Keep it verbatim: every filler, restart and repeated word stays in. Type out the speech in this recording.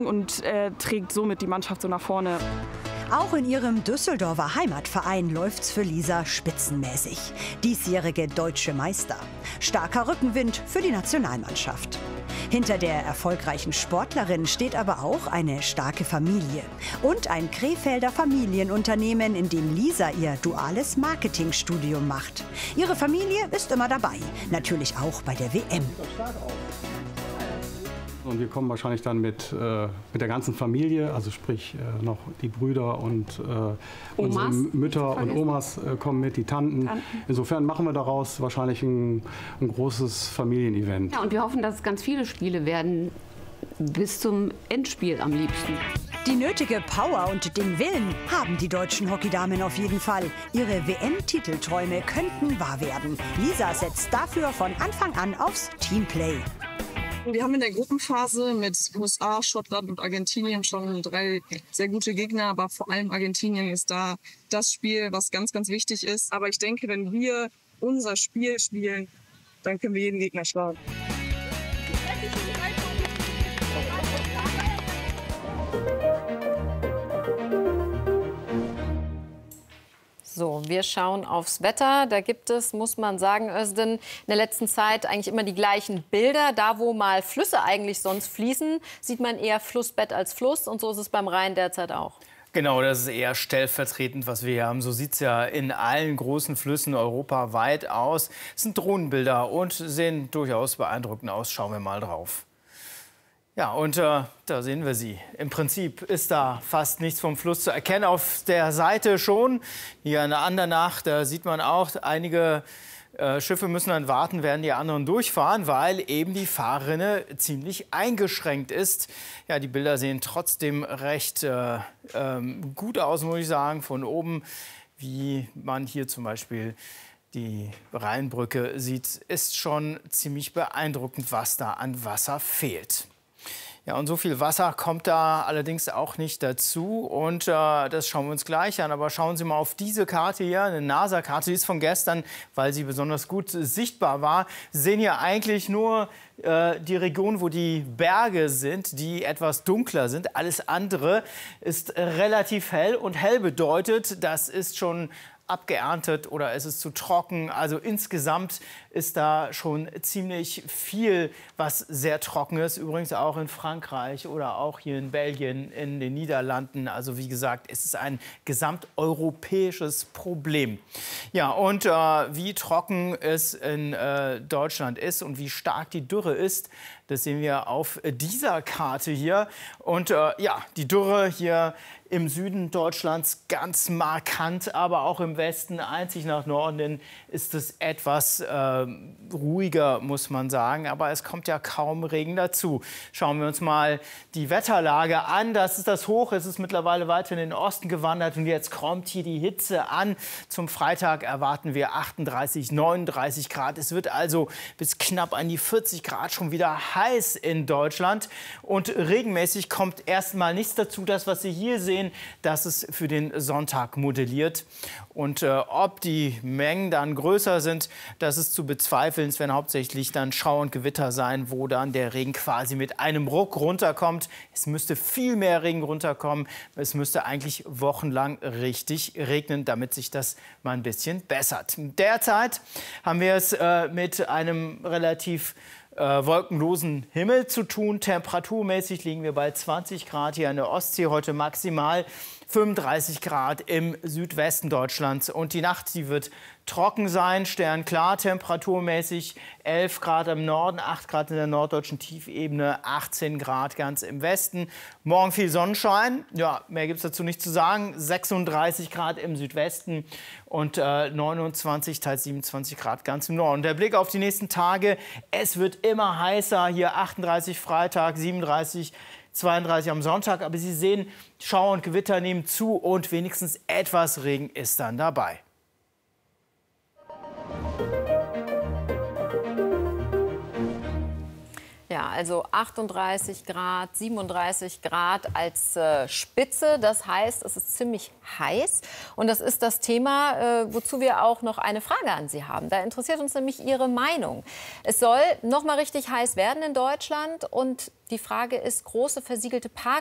und äh, trägt somit die Mannschaft so nach vorne. Auch in ihrem Düsseldorfer Heimatverein läuft's für Lisa spitzenmäßig. Diesjährige deutsche Meister. Starker Rückenwind für die Nationalmannschaft. Hinter der erfolgreichen Sportlerin steht aber auch eine starke Familie. Und ein Krefelder Familienunternehmen, in dem Lisa ihr duales Marketingstudium macht. Ihre Familie ist immer dabei. Natürlich auch bei der W M. Und wir kommen wahrscheinlich dann mit, äh, mit der ganzen Familie, also sprich äh, noch die Brüder und äh, unsere Mütter und Omas äh, kommen mit, die Tanten. Tanten. Insofern machen wir daraus wahrscheinlich ein, ein großes Familienevent. Ja, und wir hoffen, dass es ganz viele Spiele werden, bis zum Endspiel am liebsten. Die nötige Power und den Willen haben die deutschen Hockeydamen auf jeden Fall. Ihre W M-Titelträume könnten wahr werden. Lisa setzt dafür von Anfang an aufs Teamplay. Wir haben in der Gruppenphase mit U S A, Schottland und Argentinien schon drei sehr gute Gegner, aber vor allem Argentinien ist da das Spiel, was ganz, ganz wichtig ist. Aber ich denke, wenn wir unser Spiel spielen, dann können wir jeden Gegner schlagen. So, wir schauen aufs Wetter. Da gibt es, muss man sagen, Özden, in der letzten Zeit eigentlich immer die gleichen Bilder. Da, wo mal Flüsse eigentlich sonst fließen, sieht man eher Flussbett als Fluss. Und so ist es beim Rhein derzeit auch. Genau, das ist eher stellvertretend, was wir hier haben. So sieht es ja in allen großen Flüssen europaweit aus. Es sind Drohnenbilder und sehen durchaus beeindruckend aus. Schauen wir mal drauf. Ja, und äh, da sehen wir sie. Im Prinzip ist da fast nichts vom Fluss zu erkennen. Auf der Seite schon. Hier an der Andernach, da sieht man auch, einige äh, Schiffe müssen dann warten, während die anderen durchfahren, weil eben die Fahrrinne ziemlich eingeschränkt ist. Ja, die Bilder sehen trotzdem recht äh, ähm, gut aus, muss ich sagen, von oben, wie man hier zum Beispiel die Rheinbrücke sieht, ist schon ziemlich beeindruckend, was da an Wasser fehlt. Ja, und so viel Wasser kommt da allerdings auch nicht dazu. Und äh, das schauen wir uns gleich an. Aber schauen Sie mal auf diese Karte hier, eine NASA-Karte, die ist von gestern, weil sie besonders gut sichtbar war. Sie sehen hier eigentlich nur äh, die Region, wo die Berge sind, die etwas dunkler sind. Alles andere ist relativ hell. Und hell bedeutet, das ist schon abgeerntet oder es ist zu trocken. Also insgesamt ist da schon ziemlich viel, was sehr trocken ist. Übrigens auch in Frankreich oder auch hier in Belgien, in den Niederlanden. Also wie gesagt, es ist ein gesamteuropäisches Problem. Ja, und äh, wie trocken es in äh, Deutschland ist und wie stark die Dürre ist, das sehen wir auf dieser Karte hier. Und äh, ja, die Dürre hier im Süden Deutschlands ganz markant, aber auch im Westen, einzig nach Norden hin, ist es etwas äh, ruhiger, muss man sagen. Aber es kommt ja kaum Regen dazu. Schauen wir uns mal die Wetterlage an. Das ist das Hoch. Es ist mittlerweile weiter in den Osten gewandert. Und jetzt kommt hier die Hitze an. Zum Freitag erwarten wir achtunddreißig, neununddreißig Grad. Es wird also bis knapp an die vierzig Grad schon wieder heiß in Deutschland. Und regenmäßig kommt erstmal nichts dazu. Das, was Sie hier sehen, das ist für den Sonntag modelliert. Und äh, ob die Mengen dann größer sind, das ist zu bezweifeln. Es werden hauptsächlich dann Schauer und Gewitter sein, wo dann der Regen quasi mit einem Ruck runterkommt. Es müsste viel mehr Regen runterkommen. Es müsste eigentlich wochenlang richtig regnen, damit sich das mal ein bisschen bessert. Derzeit haben wir es äh, mit einem relativ Äh, wolkenlosen Himmel zu tun. Temperaturmäßig liegen wir bei zwanzig Grad hier an der Ostsee, heute maximal fünfunddreißig Grad im Südwesten Deutschlands. Und die Nacht, die wird trocken sein, sternklar, temperaturmäßig elf Grad im Norden, acht Grad in der norddeutschen Tiefebene, achtzehn Grad ganz im Westen. Morgen viel Sonnenschein, ja, mehr gibt es dazu nicht zu sagen, sechsunddreißig Grad im Südwesten und äh, neunundzwanzig, teils siebenundzwanzig Grad ganz im Norden. Der Blick auf die nächsten Tage, es wird immer heißer, hier achtunddreißig Freitag, siebenunddreißig, zweiunddreißig am Sonntag, aber Sie sehen, Schauer und Gewitter nehmen zu und wenigstens etwas Regen ist dann dabei. Ja, also achtunddreißig Grad, siebenunddreißig Grad als äh, Spitze. Das heißt, es ist ziemlich heiß. Und das ist das Thema, äh, wozu wir auch noch eine Frage an Sie haben. Da interessiert uns nämlich Ihre Meinung. Es soll noch mal richtig heiß werden in Deutschland. Und die Frage ist, große versiegelte Parks